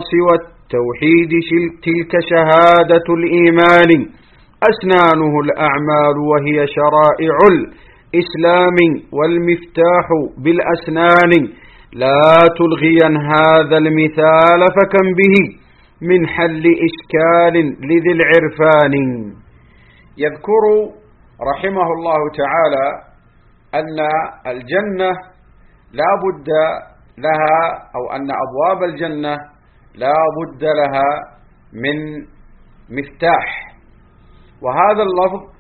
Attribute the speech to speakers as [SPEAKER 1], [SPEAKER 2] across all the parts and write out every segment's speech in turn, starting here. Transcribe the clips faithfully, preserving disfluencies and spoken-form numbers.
[SPEAKER 1] والتوحيد تلك شهادة الإيمان، أسنانه الأعمال وهي شرائع الإسلام، والمفتاح بالأسنان، لا تلغين هذا المثال فكم به من حل إشكال لذي العرفان. يذكر رحمه الله تعالى أن الجنة لا بد لها، أو أن أبواب الجنة لا بد لها من مفتاح، وهذا اللفظ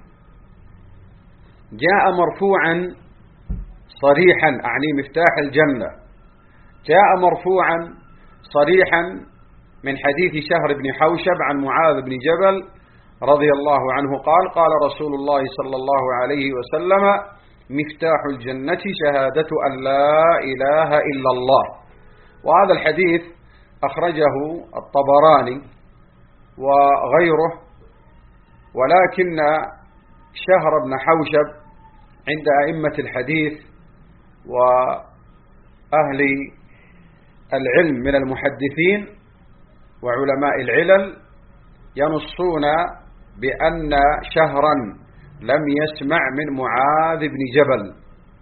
[SPEAKER 1] جاء مرفوعا صريحا، أعني مفتاح الجنة جاء مرفوعا صريحا من حديث شهر بن حوشب عن معاذ بن جبل رضي الله عنه قال: قال رسول الله صلى الله عليه وسلم: مفتاح الجنة شهادة أن لا إله إلا الله. وهذا الحديث أخرجه الطبراني وغيره، ولكن شهر بن حوشب عند أئمة الحديث وأهل العلم من المحدثين وعلماء العلل ينصون بأن شهرا لم يسمع من معاذ بن جبل،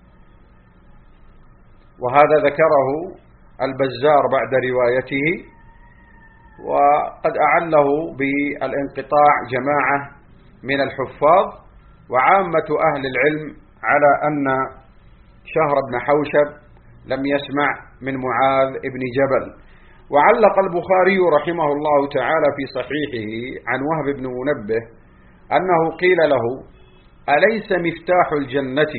[SPEAKER 1] وهذا ذكره البزار بعد روايته، وقد أعله بالانقطاع جماعة من الحفاظ، وعامة أهل العلم على أن شهر بن حوشب لم يسمع من معاذ بن جبل. وعلق البخاري رحمه الله تعالى في صحيحه عن وهب بن منبه أنه قيل له: أليس مفتاح الجنة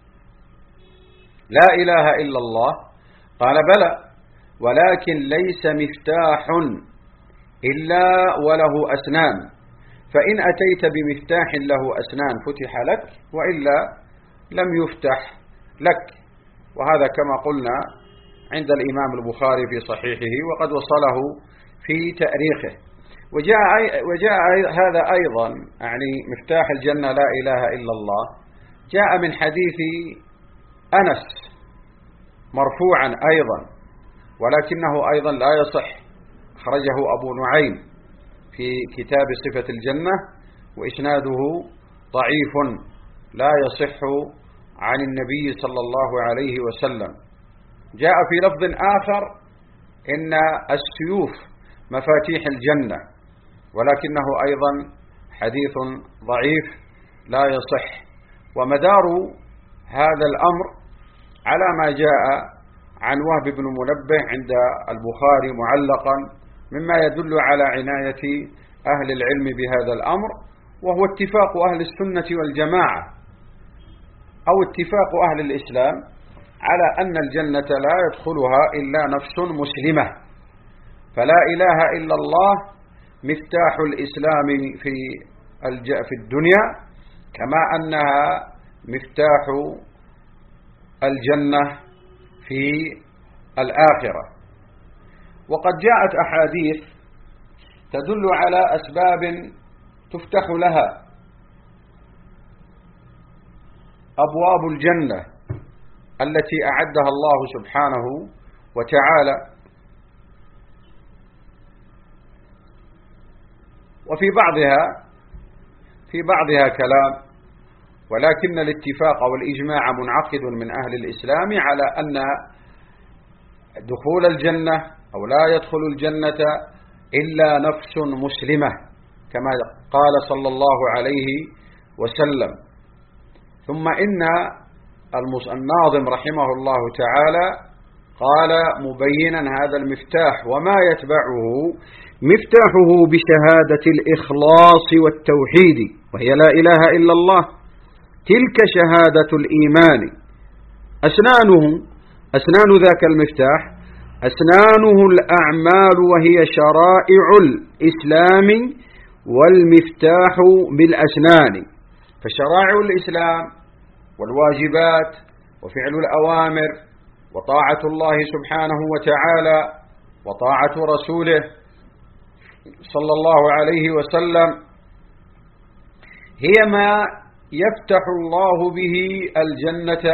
[SPEAKER 1] لا إله إلا الله؟ قال: بلى، ولكن ليس مفتاح إلا وله أسنان، فإن أتيت بمفتاح له أسنان فتح لك، وإلا لم يفتح لك. وهذا كما قلنا عند الإمام البخاري في صحيحه، وقد وصله في تأريخه. وجاء, وجاء هذا أيضا، يعني مفتاح الجنة لا إله إلا الله، جاء من حديث أنس مرفوعا أيضا، ولكنه أيضا لا يصح، أخرجه أبو نعيم في كتاب صفة الجنة، وإسناده ضعيف لا يصح عن النبي صلى الله عليه وسلم. جاء في لفظ آخر: إن السيوف مفاتيح الجنة، ولكنه أيضا حديث ضعيف لا يصح. ومدار هذا الأمر على ما جاء عن وهب بن منبه عند البخاري معلقا، مما يدل على عناية أهل العلم بهذا الأمر، وهو اتفاق أهل السنة والجماعة أو اتفاق أهل الإسلام على أن الجنة لا يدخلها إلا نفس مسلمة، فلا إله إلا الله مفتاح الإسلام في في الدنيا، كما أنها مفتاح الجنة في الآخرة. وقد جاءت أحاديث تدل على أسباب تفتح لها أبواب الجنة التي أعدها الله سبحانه وتعالى، وفي بعضها في بعضها كلام، ولكن الاتفاق والإجماع منعقد من أهل الإسلام على أن دخول الجنة أو لا يدخل الجنة إلا نفس مسلمة، كما قال صلى الله عليه وسلم. ثم إن الناظم رحمه الله تعالى قال مبينا هذا المفتاح وما يتبعه: مفتاحه بشهادة الإخلاص والتوحيد، وهي لا إله إلا الله، تلك شهادة الإيمان. أسنانه أسنان ذاك المفتاح أسنانه الأعمال وهي شرائع الإسلام، والمفتاح بالأسنان. فشرائع الإسلام والواجبات وفعل الأوامر وطاعة الله سبحانه وتعالى وطاعة رسوله صلى الله عليه وسلم هي ما يفتح الله به الجنة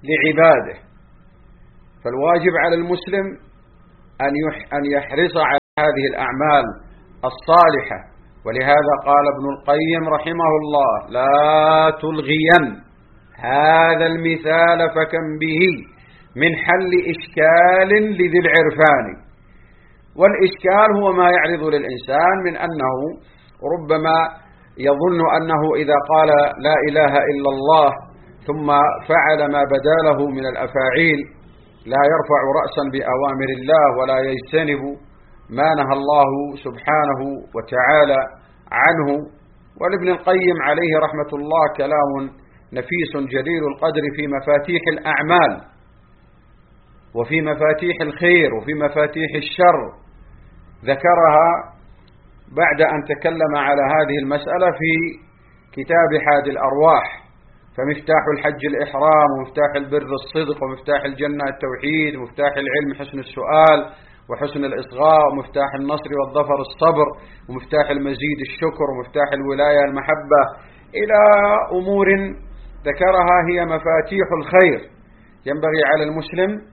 [SPEAKER 1] لعباده. فالواجب على المسلم أن يحرص على هذه الأعمال الصالحة. ولهذا قال ابن القيم رحمه الله: لا تلغين هذا المثال فكم به من حل إشكال لذي العرفان. والإشكال هو ما يعرض للإنسان من أنه ربما يظن أنه إذا قال لا إله إلا الله ثم فعل ما بدا له من الأفاعيل لا يرفع رأسا بأوامر الله ولا يجتنب ما نهى الله سبحانه وتعالى عنه. ولابن القيم عليه رحمة الله كلام نفيس جليل القدر في مفاتيح الأعمال وفي مفاتيح الخير وفي مفاتيح الشر، ذكرها بعد أن تكلم على هذه المسألة في كتاب حادي الأرواح. فمفتاح الحج الإحرام، ومفتاح البر الصدق، ومفتاح الجنة التوحيد، ومفتاح العلم حسن السؤال وحسن الإصغاء، ومفتاح النصر والظفر الصبر، ومفتاح المزيد الشكر، ومفتاح الولاية المحبة، إلى أمور ذكرها هي مفاتيح الخير. ينبغي على المسلم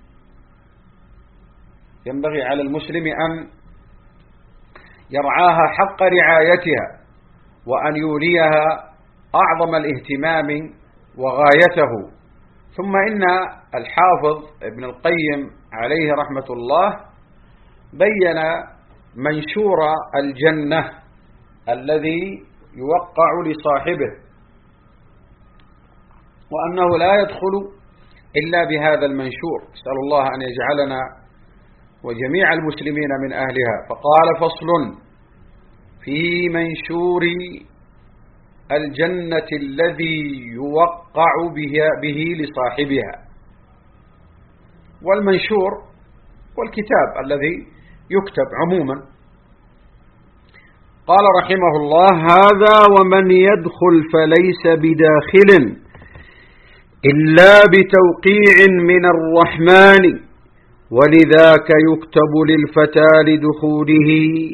[SPEAKER 1] ينبغي على المسلم أن يرعاها حق رعايتها وأن يوليها أعظم الاهتمام وغايته. ثم إن الحافظ ابن القيم عليه رحمة الله بين منشور الجنة الذي يوقع لصاحبه، وأنه لا يدخل إلا بهذا المنشور. أسأل الله أن يجعلنا وجميع المسلمين من أهلها. فقال: فصل في منشور الجنة الذي يوقع به لصاحبها. والمنشور والكتاب الذي يكتب عموما. قال رحمه الله: هذا ومن يدخل فليس بداخل إلا بتوقيع من الرحمن، ولذاك يكتب للفتى لدخوله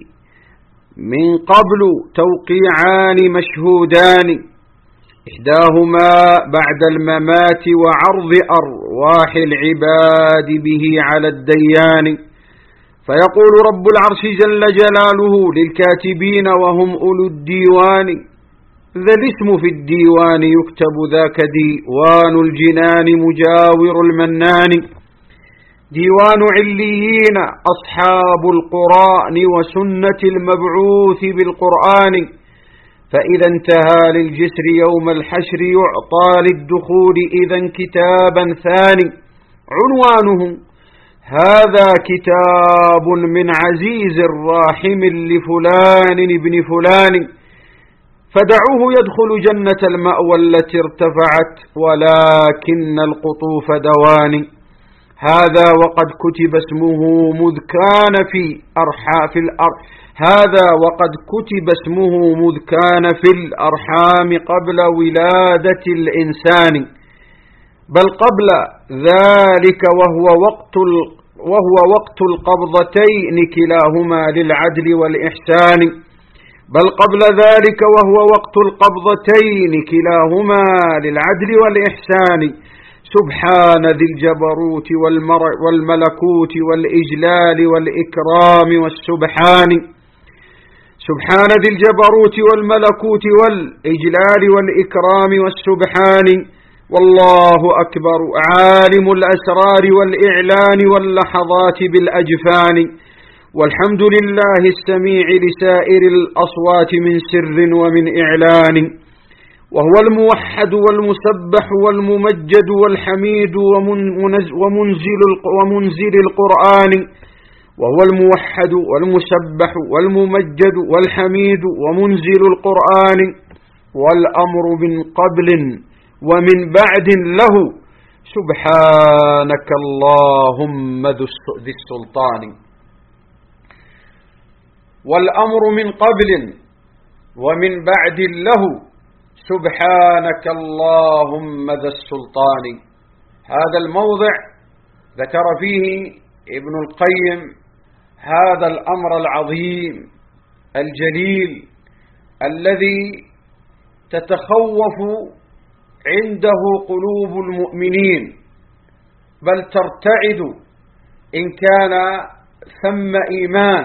[SPEAKER 1] من قبل توقيعان مشهودان، إحداهما بعد الممات وعرض أرواح العباد به على الديان. فيقول رب العرش جل جلاله للكاتبين وهم أولو الديوان: ذا الاسم في الديوان يكتب ذاك ديوان الجنان مجاور المنان. ديوان عليين أصحاب القرآن وسنة المبعوث بالقرآن، فإذا انتهى للجسر يوم الحشر يعطى للدخول إذا كتابا ثاني عنوانه: هذا كتاب من عزيز راحم لفلان ابن فلان، فدعوه يدخل جنة المأوى التي ارتفعت ولكن القطوف دوان. هذا وقد كتب اسمه مذ كان في أرحاف الأرض هذا وقد كتب اسمه مذ كان في الأرحام قبل ولادة الإنسان، بل قبل ذلك وهو وقت وهو وقت القبضتين كلاهما للعدل والإحسان بل قبل ذلك وهو وقت القبضتين كلاهما للعدل والإحسان. سبحان ذي الجبروت والملكوت والإجلال والإكرام والسبحان سبحان ذي الجبروت والملكوت والإجلال والإكرام والسبحان. والله أكبر عالم الأسرار والإعلان واللحظات بالأجفان. والحمد لله السميع لسائر الأصوات من سر ومن إعلان. وهو الموحد والمسبح والممجد والحميد ومنزل ومنزل القرآن. وهو الموحد والمسبح والممجد والحميد ومنزل القرآن. والأمر من قبل ومن بعد له سبحانك اللهم ذي السلطان. والأمر من قبل ومن بعد له سبحانك اللهم ذا السلطان. هذا الموضع ذكر فيه ابن القيم هذا الأمر العظيم الجليل الذي تتخوف عنده قلوب المؤمنين، بل ترتعد إن كان ثم إيمان